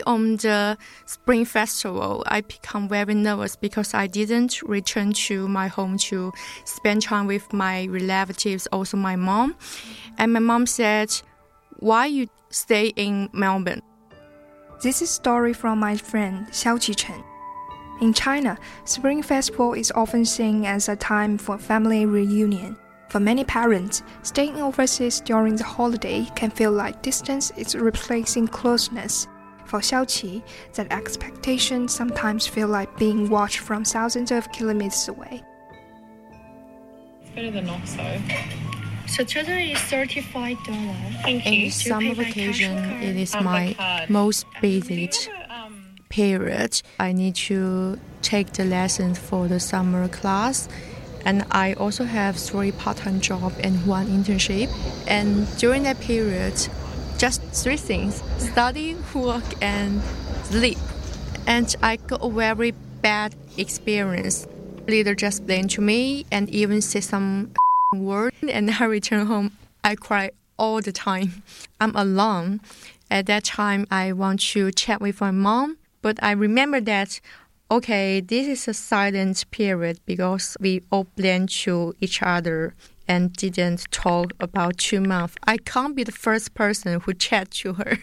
On the Spring Festival, I become very nervous because I didn't return to my home to spend time with my relatives, also my mom. And my mom said, "Why you stay in Melbourne?" This is a story from my friend Xiao Qichen. In China, Spring Festival is often seen as a time for family reunion. For many parents, staying overseas during the holiday can feel like distance is replacing closeness. For Xiaoqi, that expectation sometimes feel like being watched from thousands of kilometers away. It's better than not so. So total is $35. Thank you. In summer vacation, it is my most busy period. I need to take the lessons for the summer class. And I also have 3 part-time jobs and 1 internship. And during that period, just 3 things: study, work, and sleep. And I got a very bad experience. Leader just blamed to me and even said some word. And I return home, I cry all the time. I'm alone. At that time, I want to chat with my mom. But I remember that, okay, this is a silent period because we all blend to each other and didn't talk about 2 months. I can't be the first person who chat to her.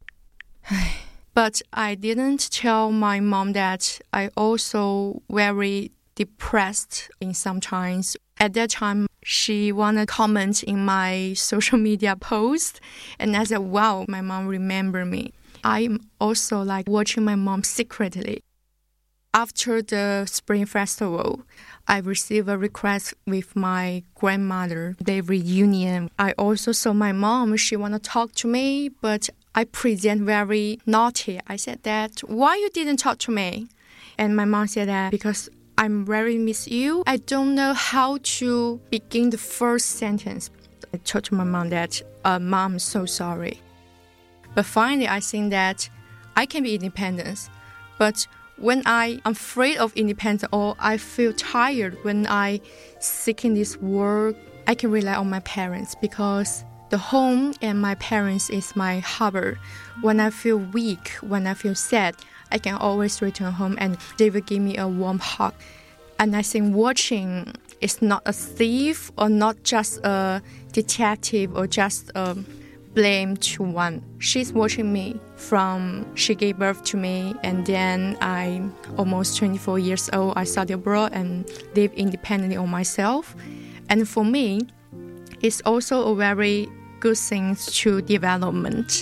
But I didn't tell my mom that I also very depressed in sometimes. At that time, she wanted to comment in my social media post. And I said, wow, my mom remembered me. I'm also like watching my mom secretly. After the Spring Festival, I received a request with my grandmother, the reunion. I also saw my mom, she want to talk to me, but I present very naughty. I said that, why you didn't talk to me? And my mom said that, because I'm very miss you. I don't know how to begin the first sentence. I told to my mom that, Mom, I'm so sorry. But finally, I think that I can be independent. But when I'm afraid of independence or I feel tired when I seeking this work, I can rely on my parents because the home and my parents is my harbor. When I feel weak, when I feel sad, I can always return home and they will give me a warm hug. And I think watching is not a thief or not just a detective or just a blame to one. She's watching me from she gave birth to me, and then I'm almost 24 years old. I studied abroad and live independently on myself. And for me, it's also a very good thing to development.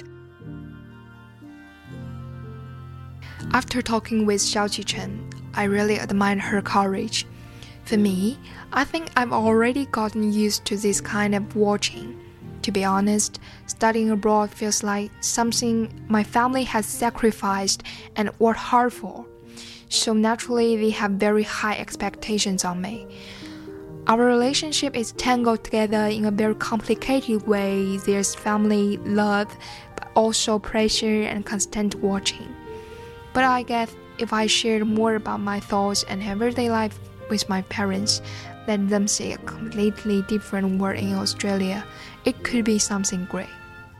After talking with Xiao Qichen, I really admire her courage. For me, I think I've already gotten used to this kind of watching. To be honest, studying abroad feels like something my family has sacrificed and worked hard for. So naturally, they have very high expectations on me. Our relationship is tangled together in a very complicated way. There's family, love, but also pressure and constant watching. But I guess if I shared more about my thoughts and everyday life with my parents, let them see a completely different world in Australia, it could be something great.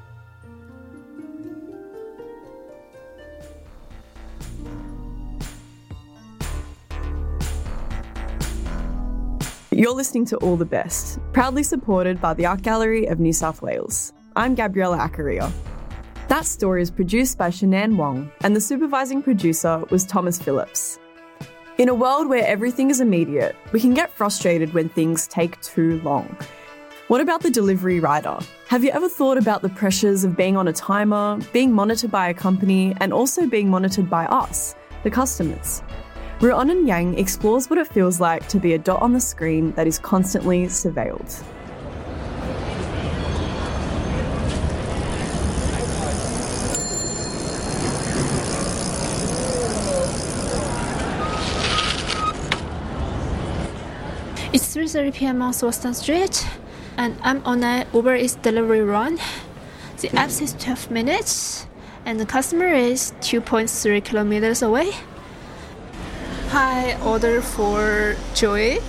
You're listening to All the Best, proudly supported by the Art Gallery of New South Wales. I'm Gabriella Acaria. That story is produced by Shanann Wong, and the supervising producer was Thomas Phillips. In a world where everything is immediate, we can get frustrated when things take too long. What about the delivery rider? Have you ever thought about the pressures of being on a timer, being monitored by a company, and also being monitored by us, the customers? Ruonan Yang explores what it feels like to be a dot on the screen that is constantly surveilled. It's 3:30 p.m. on Swanston Street, and I'm on an Uber Eats delivery run. The app says 12 minutes, and the customer is 2.3 kilometers away. Hi, order for Joey.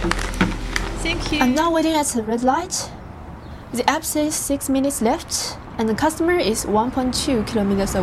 Thank you. I'm now waiting at the red light. The app says 6 minutes left, and the customer is 1.2 kilometers